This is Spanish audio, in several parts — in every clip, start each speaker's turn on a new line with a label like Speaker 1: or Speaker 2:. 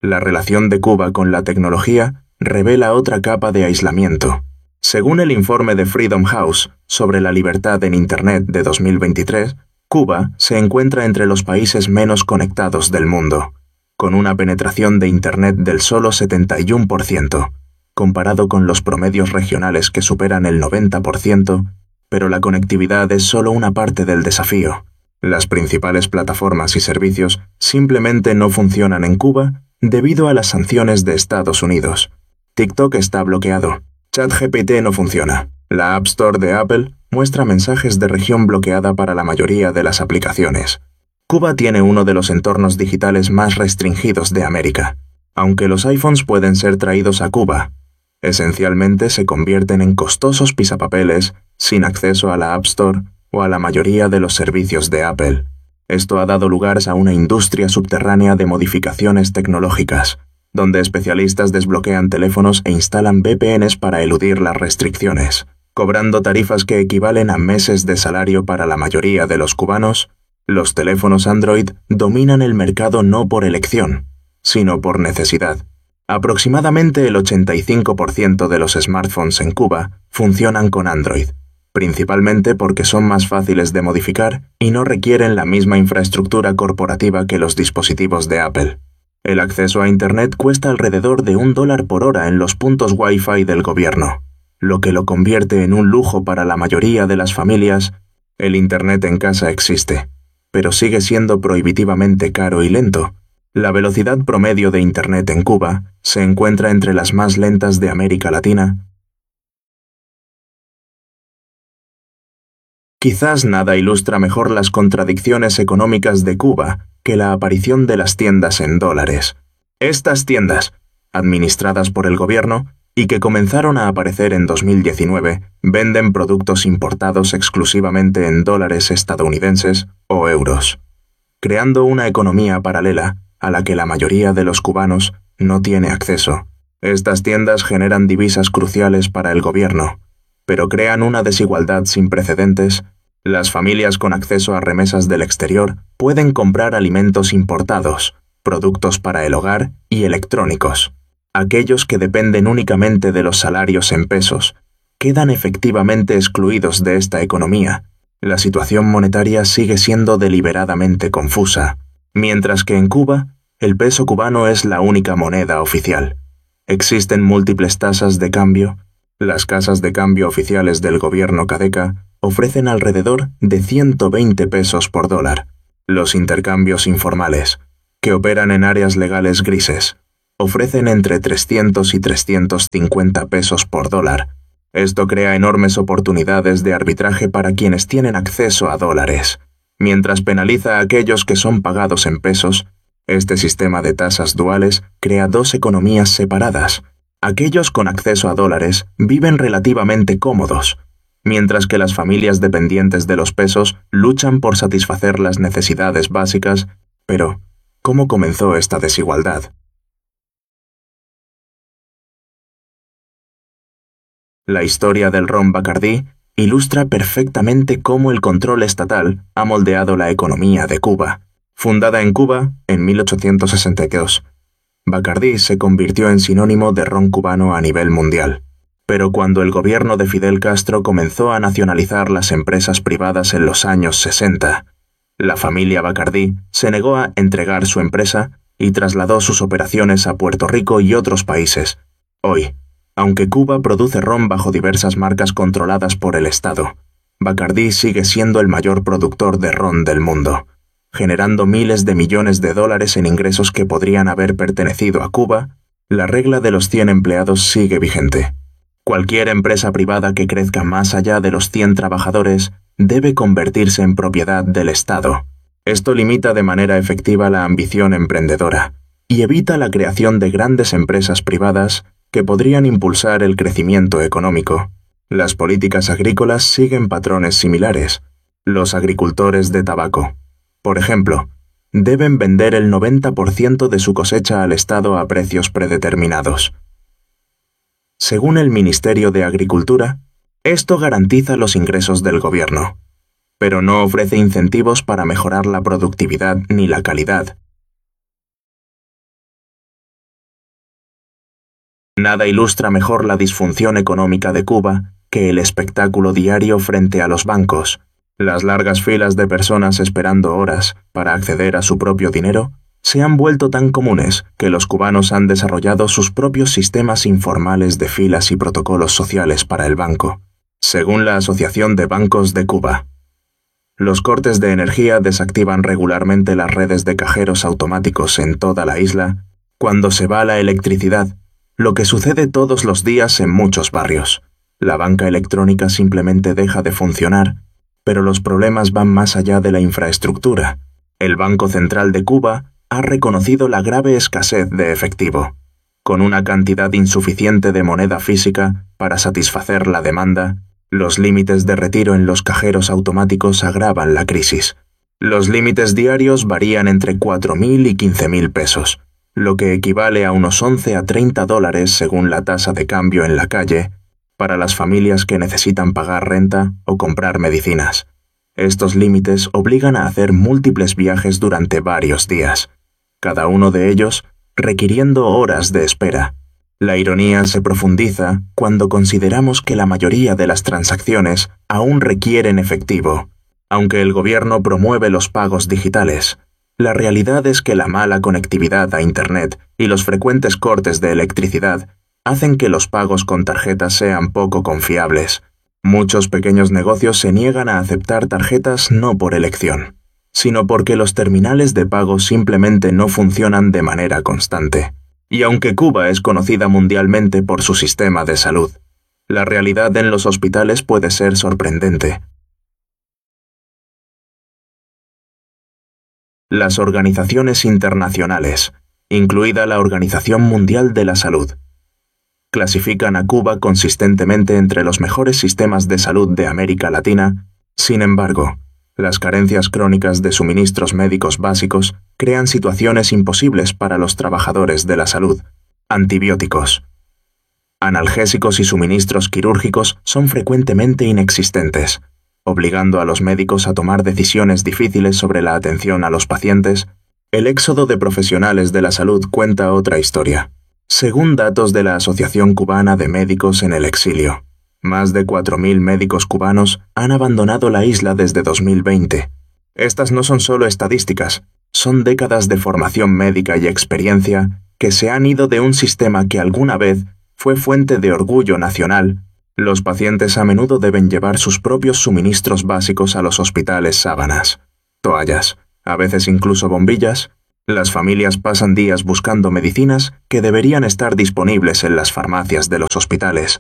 Speaker 1: La relación de Cuba con la tecnología revela otra capa de aislamiento. Según el informe de Freedom House sobre la libertad en Internet de 2023, Cuba se encuentra entre los países menos conectados del mundo, con una penetración de Internet del solo 71%, comparado con los promedios regionales que superan el 90%, pero la conectividad es solo una parte del desafío. Las principales plataformas y servicios simplemente no funcionan en Cuba debido a las sanciones de Estados Unidos. TikTok está bloqueado. ChatGPT no funciona. La App Store de Apple muestra mensajes de región bloqueada para la mayoría de las aplicaciones. Cuba tiene uno de los entornos digitales más restringidos de América. Aunque los iPhones pueden ser traídos a Cuba, esencialmente se convierten en costosos pisapapeles sin acceso a la App Store o a la mayoría de los servicios de Apple. Esto ha dado lugar a una industria subterránea de modificaciones tecnológicas, donde especialistas desbloquean teléfonos e instalan VPNs para eludir las restricciones, cobrando tarifas que equivalen a meses de salario para la mayoría de los cubanos. Los teléfonos Android dominan el mercado no por elección, sino por necesidad. Aproximadamente el 85% de los smartphones en Cuba funcionan con Android, principalmente porque son más fáciles de modificar y no requieren la misma infraestructura corporativa que los dispositivos de Apple. El acceso a Internet cuesta alrededor de $1 por hora en los puntos Wi-Fi del gobierno, lo que lo convierte en un lujo para la mayoría de las familias. El Internet en casa existe, pero sigue siendo prohibitivamente caro y lento. La velocidad promedio de Internet en Cuba se encuentra entre las más lentas de América Latina. Quizás nada ilustra mejor las contradicciones económicas de Cuba que la aparición de las tiendas en dólares. Estas tiendas, administradas por el gobierno y que comenzaron a aparecer en 2019, venden productos importados exclusivamente en dólares estadounidenses o euros, creando una economía paralela a la que la mayoría de los cubanos no tiene acceso. Estas tiendas generan divisas cruciales para el gobierno, pero crean una desigualdad sin precedentes. Las familias con acceso a remesas del exterior pueden comprar alimentos importados, productos para el hogar y electrónicos. Aquellos que dependen únicamente de los salarios en pesos quedan efectivamente excluidos de esta economía. La situación monetaria sigue siendo deliberadamente confusa, mientras que en Cuba, el peso cubano es la única moneda oficial. Existen múltiples tasas de cambio. Las casas de cambio oficiales del gobierno cadeca ofrecen alrededor de 120 pesos por dólar. Los intercambios informales, que operan en áreas legales grises, ofrecen entre 300 y 350 pesos por dólar. Esto crea enormes oportunidades de arbitraje para quienes tienen acceso a dólares. Mientras penaliza a aquellos que son pagados en pesos, este sistema de tasas duales crea dos economías separadas. Aquellos con acceso a dólares viven relativamente cómodos, mientras que las familias dependientes de los pesos luchan por satisfacer las necesidades básicas. Pero, ¿cómo comenzó esta desigualdad? La historia del ron Bacardí ilustra perfectamente cómo el control estatal ha moldeado la economía de Cuba. Fundada en Cuba en 1862, Bacardí se convirtió en sinónimo de ron cubano a nivel mundial. Pero cuando el gobierno de Fidel Castro comenzó a nacionalizar las empresas privadas en los años 60, la familia Bacardí se negó a entregar su empresa y trasladó sus operaciones a Puerto Rico y otros países. Hoy, aunque Cuba produce ron bajo diversas marcas controladas por el Estado, Bacardí sigue siendo el mayor productor de ron del mundo, generando miles de millones de dólares en ingresos que podrían haber pertenecido a Cuba. La regla de los 100 empleados sigue vigente. Cualquier empresa privada que crezca más allá de los 100 trabajadores debe convertirse en propiedad del Estado. Esto limita de manera efectiva la ambición emprendedora y evita la creación de grandes empresas privadas que podrían impulsar el crecimiento económico. Las políticas agrícolas siguen patrones similares. Los agricultores de tabaco, por ejemplo, deben vender el 90% de su cosecha al Estado a precios predeterminados. Según el Ministerio de Agricultura, esto garantiza los ingresos del gobierno, pero no ofrece incentivos para mejorar la productividad ni la calidad. Nada ilustra mejor la disfunción económica de Cuba que el espectáculo diario frente a los bancos. Las largas filas de personas esperando horas para acceder a su propio dinero se han vuelto tan comunes que los cubanos han desarrollado sus propios sistemas informales de filas y protocolos sociales para el banco, según la Asociación de Bancos de Cuba. Los cortes de energía desactivan regularmente las redes de cajeros automáticos en toda la isla cuando se va la electricidad, lo que sucede todos los días en muchos barrios. La banca electrónica simplemente deja de funcionar, pero los problemas van más allá de la infraestructura. El Banco Central de Cuba ha reconocido la grave escasez de efectivo. Con una cantidad insuficiente de moneda física para satisfacer la demanda, los límites de retiro en los cajeros automáticos agravan la crisis. Los límites diarios varían entre 4.000 y 15.000 pesos, lo que equivale a unos 11 a 30 dólares según la tasa de cambio en la calle, para las familias que necesitan pagar renta o comprar medicinas. Estos límites obligan a hacer múltiples viajes durante varios días, cada uno de ellos requiriendo horas de espera. La ironía se profundiza cuando consideramos que la mayoría de las transacciones aún requieren efectivo. Aunque el gobierno promueve los pagos digitales, la realidad es que la mala conectividad a Internet y los frecuentes cortes de electricidad hacen que los pagos con tarjetas sean poco confiables. Muchos pequeños negocios se niegan a aceptar tarjetas no por elección, sino porque los terminales de pago simplemente no funcionan de manera constante. Y aunque Cuba es conocida mundialmente por su sistema de salud, la realidad en los hospitales puede ser sorprendente. Las organizaciones internacionales, incluida la Organización Mundial de la Salud, clasifican a Cuba consistentemente entre los mejores sistemas de salud de América Latina. Sin embargo, las carencias crónicas de suministros médicos básicos crean situaciones imposibles para los trabajadores de la salud. Antibióticos, analgésicos y suministros quirúrgicos son frecuentemente inexistentes, obligando a los médicos a tomar decisiones difíciles sobre la atención a los pacientes. El éxodo de profesionales de la salud cuenta otra historia. Según datos de la Asociación Cubana de Médicos en el Exilio, más de 4.000 médicos cubanos han abandonado la isla desde 2020. Estas no son solo estadísticas, son décadas de formación médica y experiencia que se han ido de un sistema que alguna vez fue fuente de orgullo nacional. Los pacientes a menudo deben llevar sus propios suministros básicos a los hospitales: sábanas, toallas, a veces incluso bombillas. Las familias pasan días buscando medicinas que deberían estar disponibles en las farmacias de los hospitales.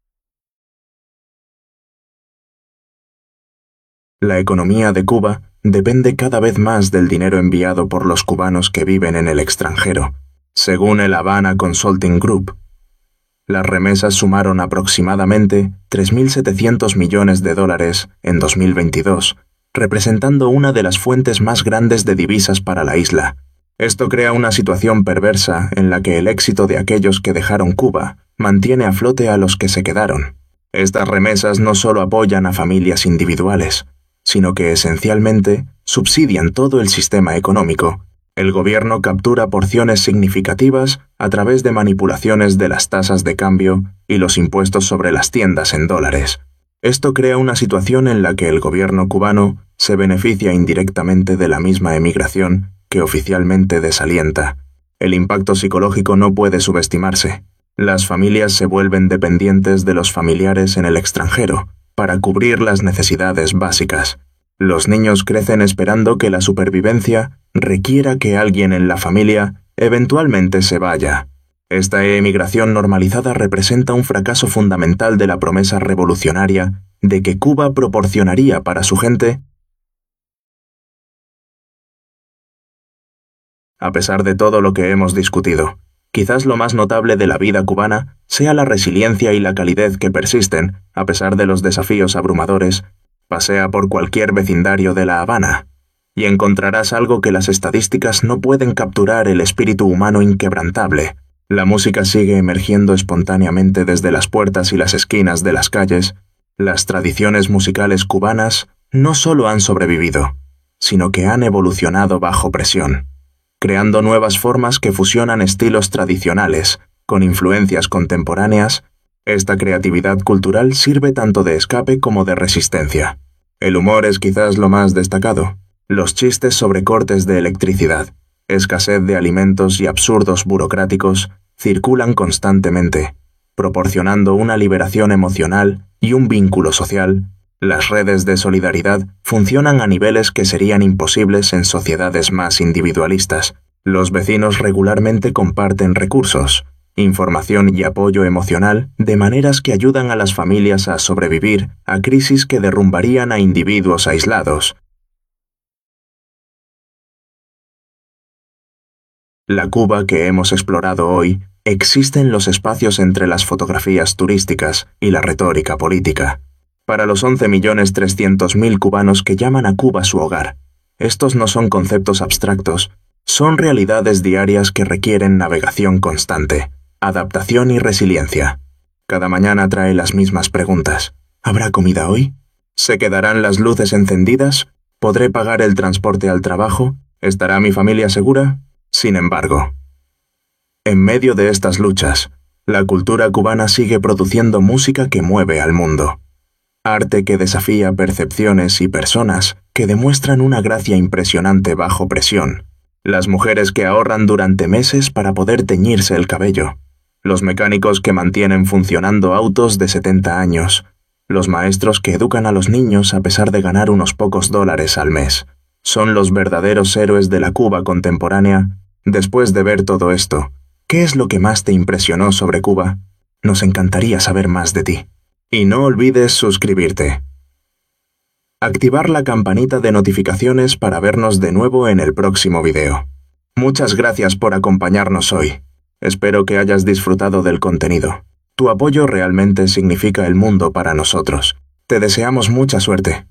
Speaker 1: La economía de Cuba depende cada vez más del dinero enviado por los cubanos que viven en el extranjero. Según el Havana Consulting Group, las remesas sumaron aproximadamente 3.700 millones de dólares en 2022, representando una de las fuentes más grandes de divisas para la isla. Esto crea una situación perversa en la que el éxito de aquellos que dejaron Cuba mantiene a flote a los que se quedaron. Estas remesas no solo apoyan a familias individuales, sino que esencialmente subsidian todo el sistema económico. El gobierno captura porciones significativas a través de manipulaciones de las tasas de cambio y los impuestos sobre las tiendas en dólares. Esto crea una situación en la que el gobierno cubano se beneficia indirectamente de la misma emigración que oficialmente desalienta. El impacto psicológico no puede subestimarse. Las familias se vuelven dependientes de los familiares en el extranjero para cubrir las necesidades básicas. Los niños crecen esperando que la supervivencia requiera que alguien en la familia eventualmente se vaya. Esta emigración normalizada representa un fracaso fundamental de la promesa revolucionaria de que Cuba proporcionaría para su gente. A pesar de todo lo que hemos discutido, quizás lo más notable de la vida cubana sea la resiliencia y la calidez que persisten, a pesar de los desafíos abrumadores. Pasea por cualquier vecindario de La Habana y encontrarás algo que las estadísticas no pueden capturar: el espíritu humano inquebrantable. La música sigue emergiendo espontáneamente desde las puertas y las esquinas de las calles. Las tradiciones musicales cubanas no solo han sobrevivido, sino que han evolucionado bajo presión, creando nuevas formas que fusionan estilos tradicionales con influencias contemporáneas, esta creatividad cultural sirve tanto de escape como de resistencia. El humor es quizás lo más destacado. Los chistes sobre cortes de electricidad, escasez de alimentos y absurdos burocráticos circulan constantemente, proporcionando una liberación emocional y un vínculo social. Las redes de solidaridad funcionan a niveles que serían imposibles en sociedades más individualistas. Los vecinos regularmente comparten recursos, información y apoyo emocional de maneras que ayudan a las familias a sobrevivir a crisis que derrumbarían a individuos aislados. La Cuba que hemos explorado hoy existe en los espacios entre las fotografías turísticas y la retórica política. Para los 11.300.000 cubanos que llaman a Cuba su hogar, estos no son conceptos abstractos, son realidades diarias que requieren navegación constante, adaptación y resiliencia. Cada mañana trae las mismas preguntas. ¿Habrá comida hoy? ¿Se quedarán las luces encendidas? ¿Podré pagar el transporte al trabajo? ¿Estará mi familia segura? Sin embargo, en medio de estas luchas, la cultura cubana sigue produciendo música que mueve al mundo. Arte que desafía percepciones y personas que demuestran una gracia impresionante bajo presión. Las mujeres que ahorran durante meses para poder teñirse el cabello. Los mecánicos que mantienen funcionando autos de 70 años. Los maestros que educan a los niños a pesar de ganar unos pocos dólares al mes. Son los verdaderos héroes de la Cuba contemporánea. Después de ver todo esto, ¿qué es lo que más te impresionó sobre Cuba? Nos encantaría saber más de ti. Y no olvides suscribirte. Activar la campanita de notificaciones para vernos de nuevo en el próximo video. Muchas gracias por acompañarnos hoy. Espero que hayas disfrutado del contenido. Tu apoyo realmente significa el mundo para nosotros. Te deseamos mucha suerte.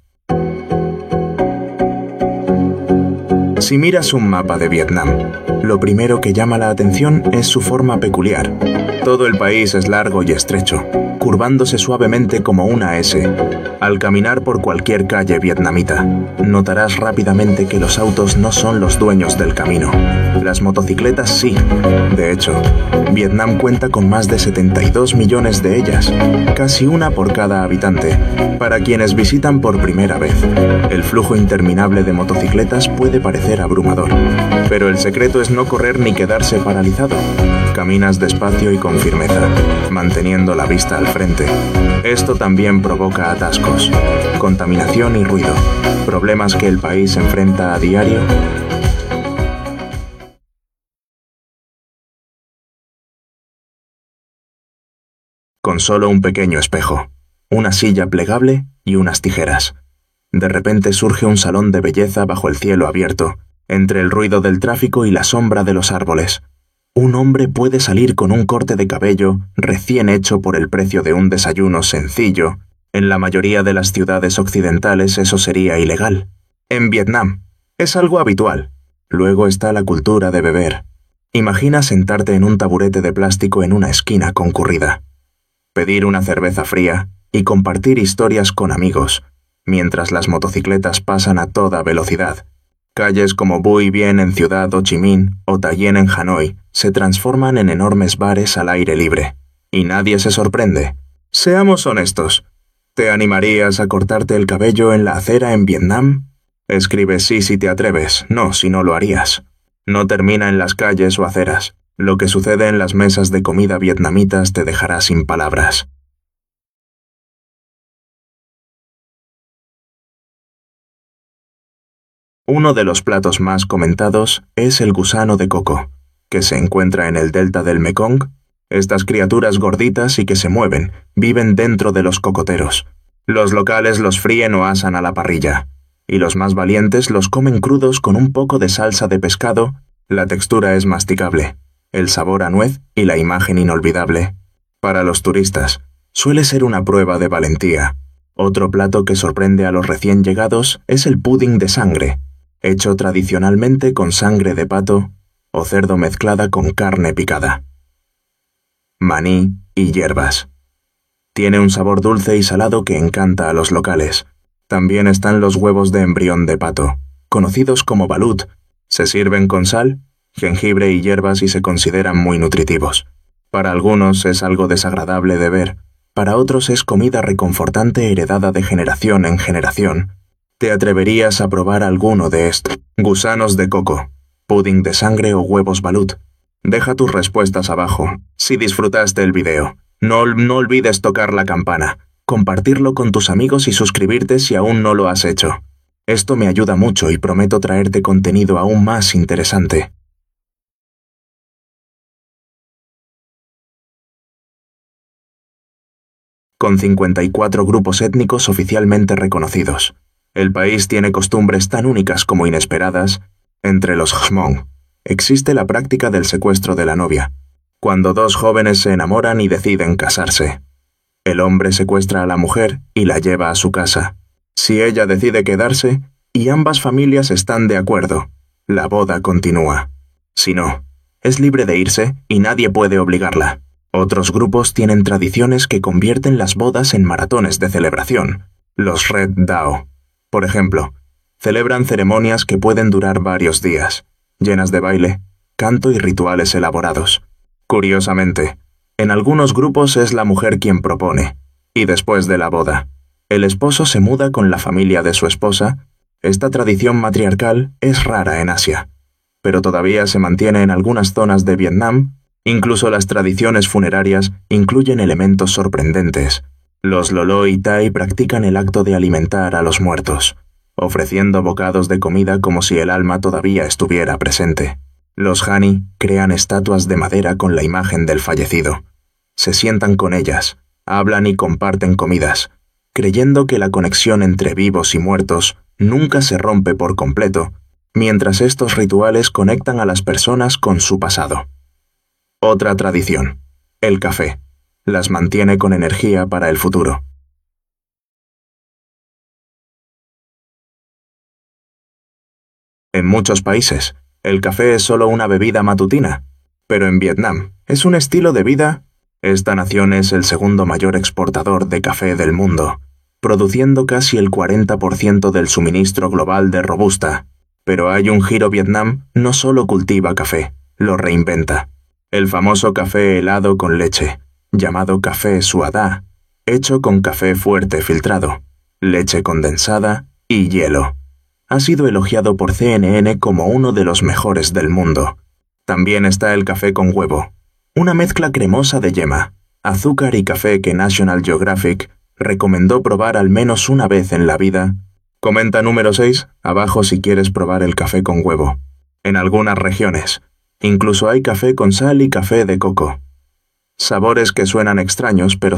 Speaker 1: Si miras un mapa de Vietnam, lo primero que llama la atención es su forma peculiar. Todo el país es largo y estrecho, curvándose suavemente como una S. Al caminar por cualquier calle vietnamita, notarás rápidamente que los autos no son los dueños del camino. Las motocicletas sí. De hecho, Vietnam cuenta con más de 72 millones de ellas, casi una por cada habitante. Para quienes visitan por primera vez, el flujo interminable de motocicletas puede parecer abrumador, pero el secreto es no correr ni quedarse paralizado. Caminas despacio y con firmeza, manteniendo la vista al frente. Esto también provoca atascos, contaminación y ruido, problemas que el país enfrenta a diario. Con solo un pequeño espejo, una silla plegable y unas tijeras. De repente surge un salón de belleza bajo el cielo abierto, entre el ruido del tráfico y la sombra de los árboles. Un hombre puede salir con un corte de cabello recién hecho por el precio de un desayuno sencillo. En la mayoría de las ciudades occidentales eso sería ilegal. En Vietnam, es algo habitual. Luego está la cultura de beber. Imagina sentarte en un taburete de plástico en una esquina concurrida. Pedir una cerveza fría y compartir historias con amigos, mientras las motocicletas pasan a toda velocidad. Calles como Bui Bien en Ciudad Ho Chi Minh o Ta Dien en Hanoi se transforman en enormes bares al aire libre. Y nadie se sorprende. Seamos honestos. ¿Te animarías a cortarte el cabello en la acera en Vietnam? Escribe sí si te atreves, no si no lo harías. No termina en las calles o aceras. Lo que sucede en las mesas de comida vietnamitas te dejará sin palabras. Uno de los platos más comentados es el gusano de coco, que se encuentra en el delta del Mekong. Estas criaturas gorditas y que se mueven viven dentro de los cocoteros. Los locales los fríen o asan a la parrilla, y los más valientes los comen crudos con un poco de salsa de pescado. La textura es masticable, el sabor a nuez y la imagen inolvidable. Para los turistas, suele ser una prueba de valentía. Otro plato que sorprende a los recién llegados es el pudding de sangre, hecho tradicionalmente con sangre de pato o cerdo mezclada con carne picada, maní y hierbas. Tiene un sabor dulce y salado que encanta a los locales. También están los huevos de embrión de pato, conocidos como balut. Se sirven con sal, jengibre y hierbas y se consideran muy nutritivos. Para algunos es algo desagradable de ver, para otros es comida reconfortante heredada de generación en generación. ¿Te atreverías a probar alguno de estos? Gusanos de coco, pudding de sangre o huevos balut. Deja tus respuestas abajo. Si disfrutaste el video, no olvides tocar la campana, compartirlo con tus amigos y suscribirte si aún no lo has hecho. Esto me ayuda mucho y prometo traerte contenido aún más interesante. Con 54 grupos étnicos oficialmente reconocidos, el país tiene costumbres tan únicas como inesperadas. Entre los Hmong, existe la práctica del secuestro de la novia, cuando dos jóvenes se enamoran y deciden casarse. El hombre secuestra a la mujer y la lleva a su casa. Si ella decide quedarse, y ambas familias están de acuerdo, la boda continúa. Si no, es libre de irse y nadie puede obligarla. Otros grupos tienen tradiciones que convierten las bodas en maratones de celebración. Los Red Dao, por ejemplo, celebran ceremonias que pueden durar varios días, llenas de baile, canto y rituales elaborados. Curiosamente, en algunos grupos es la mujer quien propone, y después de la boda, el esposo se muda con la familia de su esposa. Esta tradición matriarcal es rara en Asia, pero todavía se mantiene en algunas zonas de Vietnam. Incluso las tradiciones funerarias incluyen elementos sorprendentes. Los Loloi Thai practican el acto de alimentar a los muertos, ofreciendo bocados de comida como si el alma todavía estuviera presente. Los Hani crean estatuas de madera con la imagen del fallecido. Se sientan con ellas, hablan y comparten comidas, creyendo que la conexión entre vivos y muertos nunca se rompe por completo, mientras estos rituales conectan a las personas con su pasado. Otra tradición, el café, las mantiene con energía para el futuro. En muchos países, el café es solo una bebida matutina, pero en Vietnam es un estilo de vida. Esta nación es el segundo mayor exportador de café del mundo, produciendo casi el 40% del suministro global de Robusta. Pero hay un giro: Vietnam no solo cultiva café, lo reinventa. El famoso café helado con leche, llamado café suadá, hecho con café fuerte filtrado, leche condensada y hielo, ha sido elogiado por CNN como uno de los mejores del mundo. También está el café con huevo, una mezcla cremosa de yema, azúcar y café que National Geographic recomendó probar al menos una vez en la vida. Comenta número 6 abajo si quieres probar el café con huevo. En algunas regiones, incluso hay café con sal y café de coco. Sabores que suenan extraños pero